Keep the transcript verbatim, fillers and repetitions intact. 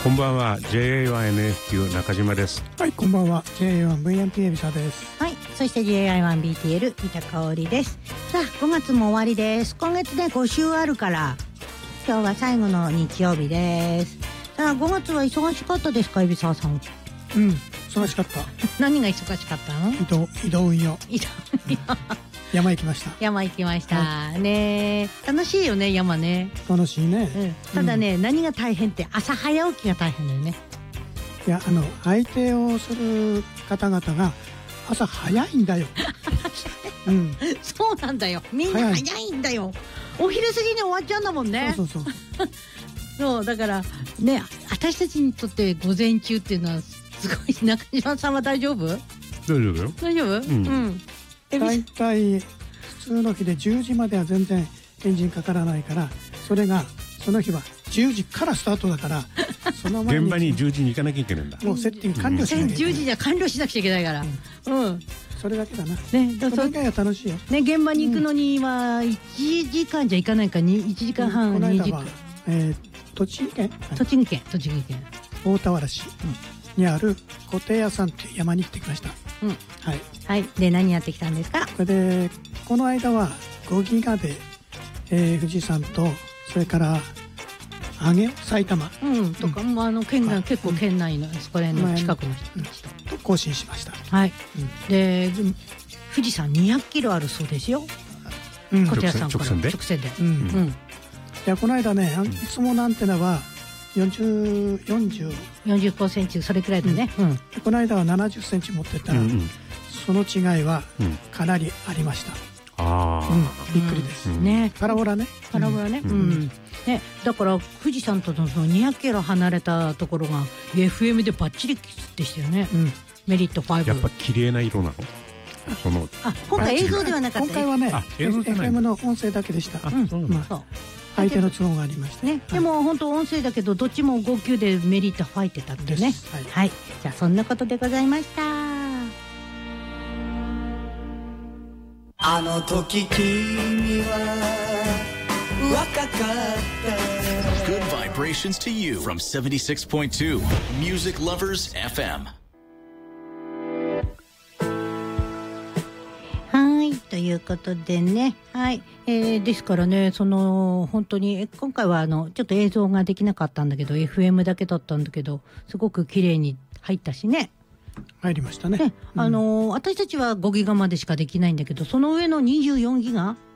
こんばんは ジェイエーワンエヌエフキュー 中島です。 はい、こんばんは ジェイエーワンブイエヌピーエル 佐です。 はい、そして ジェイエーワンビーティーエル 三田香織です。さあごがつも終わりです。今月ねごしゅうあるから今日は最後の日曜日です。さあごがつは忙しかったですか、海老沢さん。 うん、忙しかった何が忙しかったの？ 移動移動運用移動運用山行きました。 山行きました、はい、ね楽しいよね山ね。 楽しいね、 うん、ただね、うん、何が大変って朝早起きが大変だよね。 いや、あの相手をする方々が朝早いんだようん、 そうなんだよ、みんな早いんだよ。お昼過ぎに終わっちゃうんだもんね。 そうそうそうそうだからね、私たちにとって午前中っていうのはすごい。中島さんは大丈夫？大丈夫よ。 大丈夫？うん、うんだいたい普通の日でじゅうじまでは全然エンジンかからないから、それがその日はじゅうじからスタートだからその前に現場にじゅうじに行かなきゃいけないんだ。 もうセッティング完了しなきゃいけない。 じゅうじじゃ完了しなくちゃいけないから、うん、うん、 それだけだな。 ね、 だそれ以外は楽しいよね。現場に行くのにはいちじかんじゃ行かないか、いちじかんはん、 うん、この間はにじかん、 えー、栃木県栃木県栃木県大田原市にある小手屋さんという山に行ってきました。 うん、 はい、 はい、で何やってきたんですか？ これでこの間はごギガで、えー、富士山とそれから上尾埼玉、 うん、とか、うん、あの県内、結構県内のそこら辺の近くの人たちと、 うん、と更新しました。 はい、うん、で富士山にひゃくキロあるそうですよ、うん、小手屋さんから直線で、直線で、うんうん、いやこの間ね、いつものアンテナはよんじゅう、よんじゅう、 よんじゅっこセンチそれくらいだね、うんうん、でこの間はななじゅっセンチ持ってたら、うんうん、その違いはかなりありました、うん、あ、うん、びっくりです、うん、ね、パラボラね、 パラボラね、うんうん、ね、だから富士山とのそのにひゃくキロ離れたところが エフエム でバッチリでしたよね、うん、メリットご。 やっぱ綺麗な色なの？そのあ、今回映像ではなかった。 今回はね エフエム の音声だけでした。うん、まあ相手の都合がありましたね、 はい、でも本当音声だけどどっちもごきゅうでメリット入ってたってね、はい、はい、じゃあそんなことでございました。 あの時君は若かった Good vibrations to you from seventy-six point two Music Lovers エフエム。 ということでね、はい、えー、ですからね、その本当に今回はあのちょっと映像ができなかったんだけど エフエム だけだったんだけどすごく綺麗に入ったしね。 入りましたね。 ね、あのーうん、私たちはごギガまでしかできないんだけど、その上のにじゅうよんギガ